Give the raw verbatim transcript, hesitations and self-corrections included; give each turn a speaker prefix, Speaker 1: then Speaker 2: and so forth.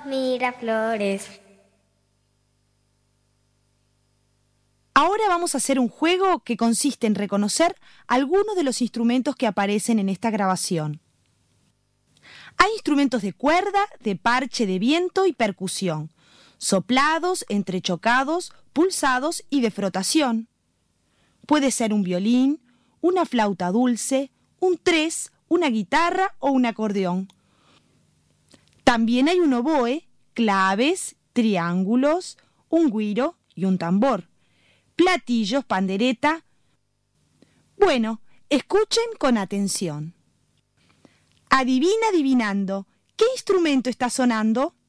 Speaker 1: Miraflores.
Speaker 2: Ahora vamos a hacer un juego que consiste en reconocer algunos de los instrumentos que aparecen en esta grabación. Hay instrumentos de cuerda, de parche, de viento y percusión, soplados, entrechocados, pulsados y de frotación. Puede ser un violín, una flauta dulce, un tres, una guitarra o un acordeón. También hay un oboe, claves, triángulos, un güiro y un tambor. Platillos, pandereta. Bueno, escuchen con atención. Adivina adivinando, ¿qué instrumento está sonando?